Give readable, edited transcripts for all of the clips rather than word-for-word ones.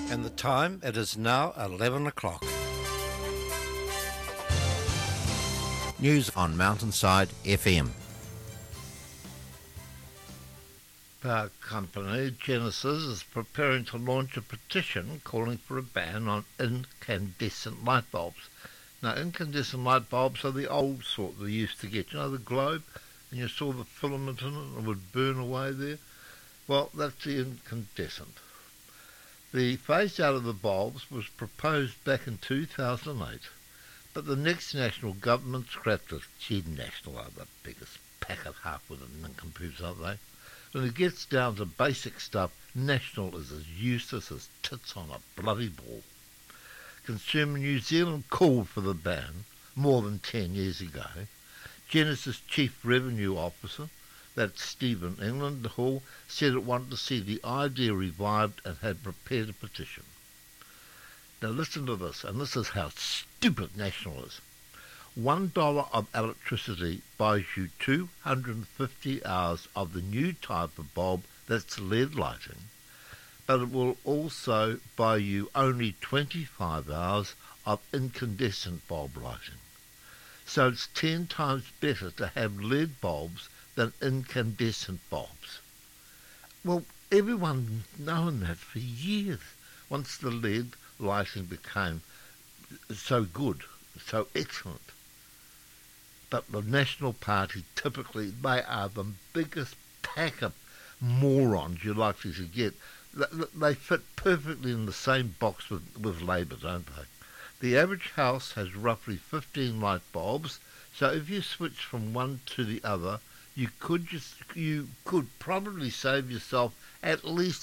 And the time, it is now 11 o'clock. News on Mountainside FM. Power company Genesis is preparing to launch a petition calling for a ban on incandescent light bulbs. Now, incandescent light bulbs are the old sort they used to get. You know, the globe, and you saw the filament in it and it would burn away there? Well, that's the incandescent. The phase out of the bulbs was proposed back in 2008, but the next national government scrapped it. Gee, National are the biggest pack of half-witted nincompoops, aren't they? When it gets down to basic stuff, National is as useless as tits on a bloody ball. Consumer New Zealand called for the ban more than 10 years ago. Genesis Chief Revenue Officer, that's Stephen England Hall, said it wanted to see the idea revived and had prepared a petition. Now listen to this, and this is how stupid National is. $1 of electricity buys you 250 hours of the new type of bulb that's LED lighting, but it will also buy you only 25 hours of incandescent bulb lighting. So it's 10 times better to have LED bulbs than incandescent bulbs. Well, everyone's known that for years, once the LED lighting became so good, so excellent. But the National Party, typically, they are the biggest pack of morons you're likely to get. They fit perfectly in the same box with Labour, don't they? The average house has roughly 15 light bulbs, so if you switch from one to the other, you could probably save yourself at least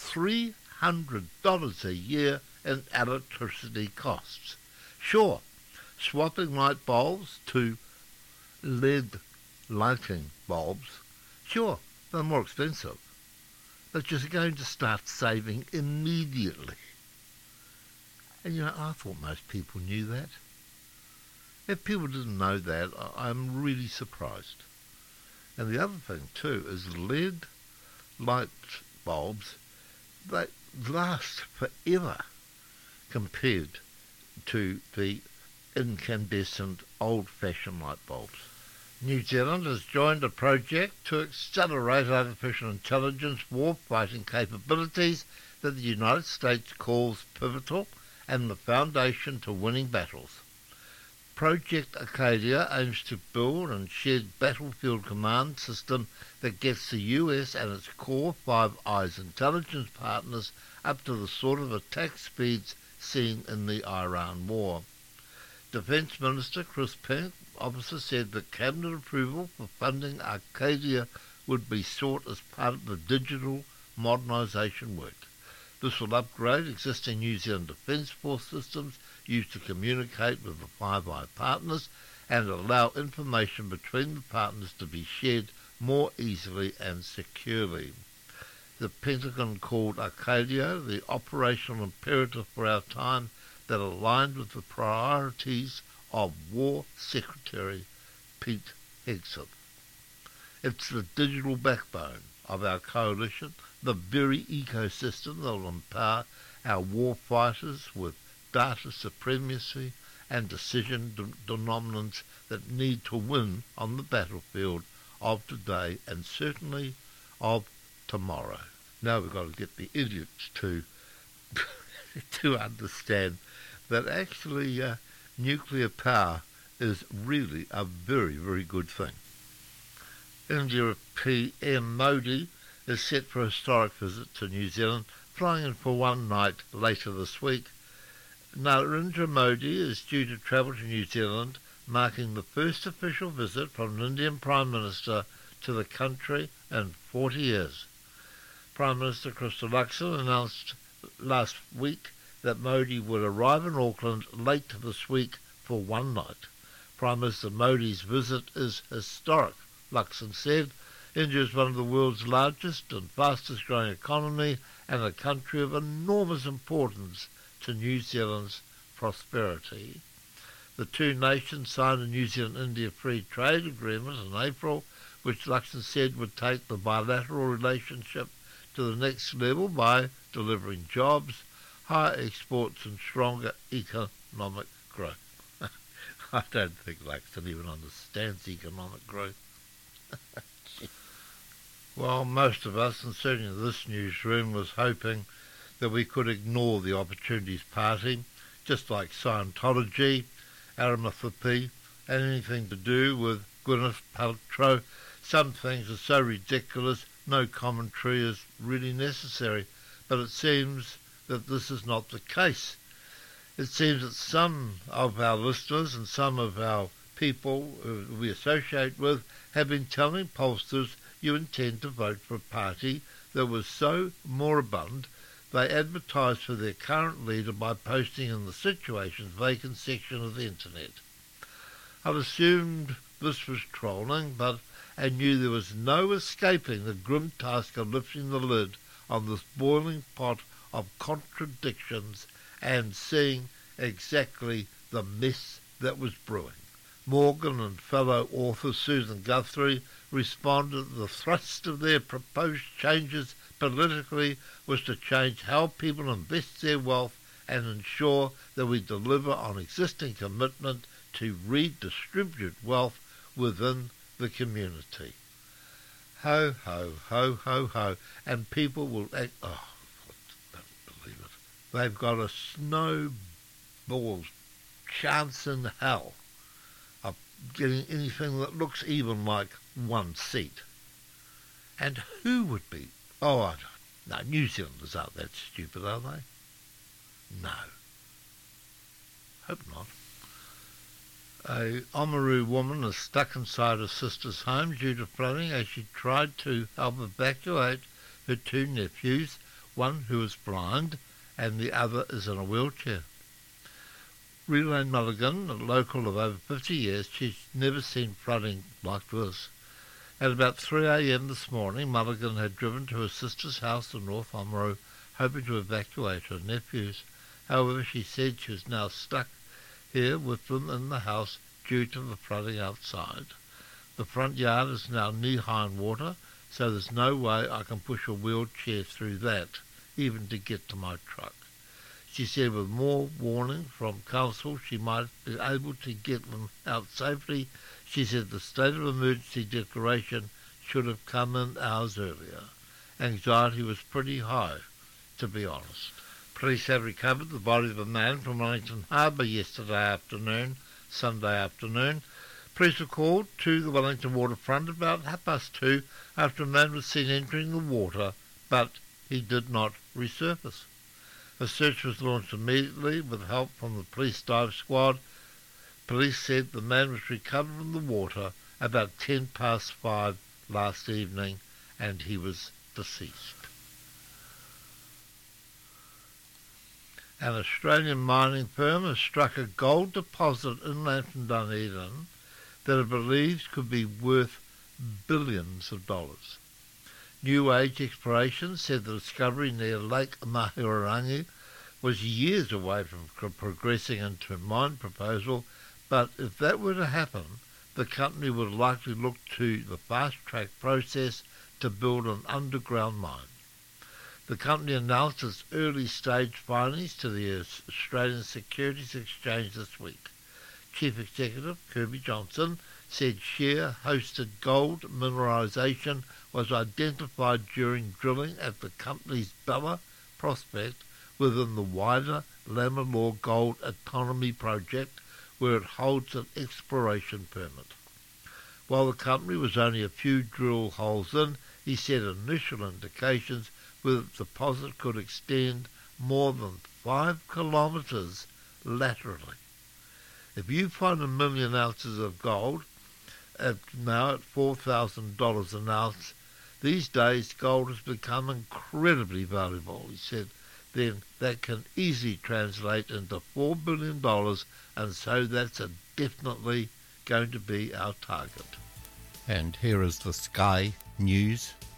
$300 a year in electricity costs. Sure, swapping light bulbs to LED lighting bulbs, sure, they're more expensive, but you're going to start saving immediately. And you know, I thought most people knew that. If people didn't know that, I'm really surprised. And the other thing too is LED light bulbs, they last forever compared to the incandescent old-fashioned light bulbs. New Zealand has joined a project to accelerate artificial intelligence war-fighting capabilities that the United States calls pivotal and the foundation to winning battles. Project Acadia aims to build and shared battlefield command system that gets the US and its core Five Eyes intelligence partners up to the sort of attack speeds seen in the Iran war. Defence Minister Chris Pink officer said that Cabinet approval for funding Acadia would be sought as part of the digital modernisation work. This will upgrade existing New Zealand Defence Force systems used to communicate with the Five Eye partners and allow information between the partners to be shared more easily and securely. The Pentagon called Acadia the operational imperative for our time that aligned with the priorities of War Secretary Pete Hegseth. It's the digital backbone of our coalition, the very ecosystem that will empower our war fighters with data supremacy and decision dominance that need to win on the battlefield of today and certainly of tomorrow. Now we've got to get the idiots to to understand that actually nuclear power is really a very, very good thing. India PM Modi is set for a historic visit to New Zealand, flying in for one night later this week. Narendra Modi is due to travel to New Zealand, marking the first official visit from an Indian Prime Minister to the country in 40 years. Prime Minister Christopher announced last week that Modi would arrive in Auckland late this week for one night. Prime Minister Modi's visit is historic, Luxon said. India is one of the world's largest and fastest growing economy and a country of enormous importance to New Zealand's prosperity. The two nations signed a New Zealand-India free trade agreement in April, which Luxon said would take the bilateral relationship to the next level by delivering jobs, higher exports and stronger economic growth. I don't think Laxton even understands economic growth. Well, most of us, and certainly this newsroom, was hoping that we could ignore the Opportunities Party, just like Scientology, Aromatherapy, and anything to do with Gwyneth Paltrow. Some things are so ridiculous, no commentary is really necessary, but it seems that this is not the case. It seems that some of our listeners and some of our people who we associate with have been telling pollsters you intend to vote for a party that was so moribund they advertised for their current leader by posting in the Situations Vacant section of the internet. I've assumed this was trolling, but I knew there was no escaping the grim task of lifting the lid on this boiling pot of contradictions and seeing exactly the mess that was brewing. Morgan and fellow author Susan Guthrie responded that the thrust of their proposed changes politically was to change how people invest their wealth and ensure that we deliver on existing commitment to redistribute wealth within the community. Ho, ho, ho, ho, ho. And people will act... Oh, I don't believe it. They've got a snowball's chance in hell of getting anything that looks even like one seat. And who would be? Oh, I don't know. New Zealanders aren't that stupid, are they? No. Hope not. A Oamaru woman is stuck inside her sister's home due to flooding as she tried to help evacuate her two nephews, one who is blind and the other is in a wheelchair. Relaine Mulligan, a local of over 50 years, she's never seen flooding like this. At about 3 a.m. this morning, Mulligan had driven to her sister's house in North Oamaru, hoping to evacuate her nephews. However, she said she was now stuck here with them in the house due to the flooding outside. The front yard is now knee-high in water, so there's no way I can push a wheelchair through that, even to get to my truck. She said with more warning from council she might be able to get them out safely. She said the state of emergency declaration should have come in hours earlier. Anxiety was pretty high, to be honest. Police have recovered the body of a man from Wellington Harbour Sunday afternoon. Police were called to the Wellington waterfront about 2:30 after a man was seen entering the water, but he did not resurface. A search was launched immediately with help from the police dive squad. Police said the man was recovered from the water about 5:10 last evening and he was deceased. An Australian mining firm has struck a gold deposit inland from Dunedin that it believes could be worth billions of dollars. New Age Exploration said the discovery near Lake Mahirangi was years away from progressing into a mine proposal, but if that were to happen, the company would likely look to the fast-track process to build an underground mine. The company announced its early-stage findings to the Australian Securities Exchange this week. Chief Executive Kirby Johnson said share-hosted gold mineralisation was identified during drilling at the company's Bella prospect within the wider Lammerlaw Gold Autonomy project, where it holds an exploration permit. While the company was only a few drill holes in, he said initial indications were that the deposit could extend more than 5 kilometres laterally. If you find 1 million ounces of gold, now at $4,000 an ounce, these days gold has become incredibly valuable, he said, then that can easily translate into $4 billion, and so that's definitely going to be our target. And here is the Sky News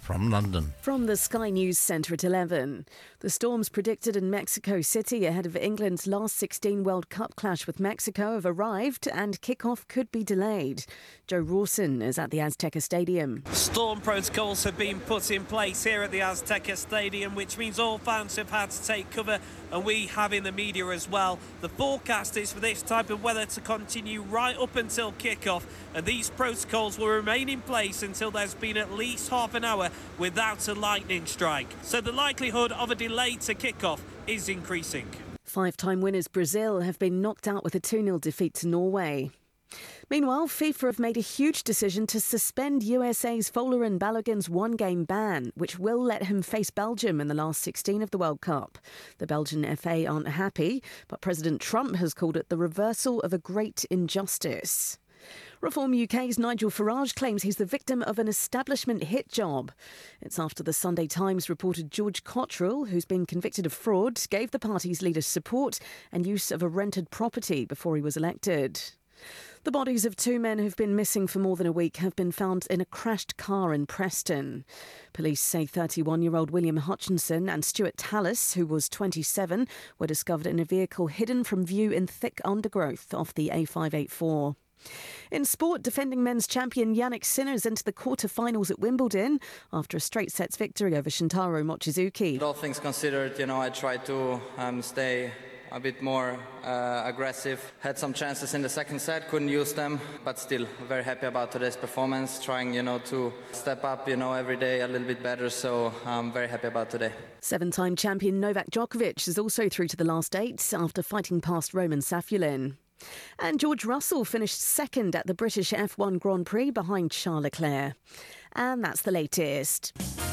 from London. From the Sky News Centre at 11. The storms predicted in Mexico City ahead of England's last 16 World Cup clash with Mexico have arrived and kick-off could be delayed. Joe Rawson is at the Azteca Stadium. Storm protocols have been put in place here at the Azteca Stadium, which means all fans have had to take cover, and we have in the media as well. The forecast is for this type of weather to continue right up until kick-off, and these protocols will remain in place until there's been at least half an hour without a lightning strike. So the likelihood of a delay to kick-off is increasing. Five-time winners Brazil have been knocked out with a 2-0 defeat to Norway. Meanwhile, FIFA have made a huge decision to suspend USA's Folarin Balogun's one-game ban, which will let him face Belgium in the last 16 of the World Cup. The Belgian FA aren't happy, but President Trump has called it the reversal of a great injustice. Reform UK's Nigel Farage claims he's the victim of an establishment hit job. It's after the Sunday Times reported George Cottrell, who's been convicted of fraud, gave the party's leader support and use of a rented property before he was elected. The bodies of 2 men who've been missing for more than a week have been found in a crashed car in Preston. Police say 31-year-old William Hutchinson and Stuart Tallis, who was 27, were discovered in a vehicle hidden from view in thick undergrowth off the A584. In sport, defending men's champion Yannick Sinner's into the quarter-finals at Wimbledon after a straight sets victory over Shintaro Mochizuki. All things considered, I tried to stay a bit more aggressive. Had some chances in the second set, couldn't use them, but still very happy about today's performance. Trying, to step up, every day a little bit better. So I'm very happy about today. 7-time champion Novak Djokovic is also through to the last 8 after fighting past Roman Safulin. And George Russell finished second at the British F1 Grand Prix behind Charles Leclerc. And that's the latest.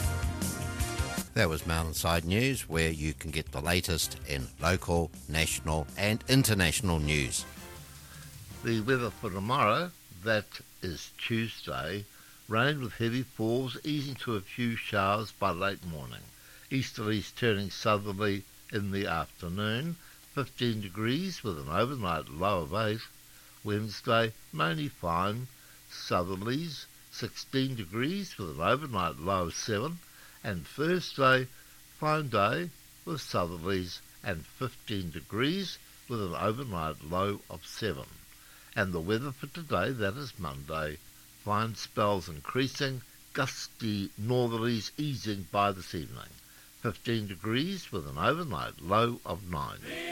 That was Mountainside News, where you can get the latest in local, national and international news. The weather for tomorrow, that is Tuesday, rain with heavy falls, easing to a few showers by late morning. Easterlies turning southerly in the afternoon. 15 degrees with an overnight low of 8. Wednesday, mainly fine, southerlies, 16 degrees with an overnight low of 7. And Thursday, fine day with southerlies and 15 degrees with an overnight low of 7. And the weather for today, that is Monday, fine spells increasing, gusty northerlies easing by this evening. 15 degrees with an overnight low of 9.